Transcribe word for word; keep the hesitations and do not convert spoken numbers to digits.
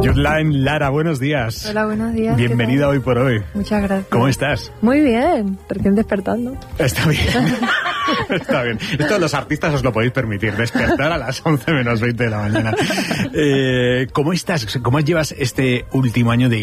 Yudlain Lara, buenos días. Hola, buenos días. Bienvenida hoy por hoy. Muchas gracias. ¿Cómo estás? Muy bien, recién despertando. Está bien. Está bien. Esto los artistas os lo podéis permitir, despertar a las once menos veinte de la mañana. Eh, ¿Cómo estás? ¿Cómo llevas este último año de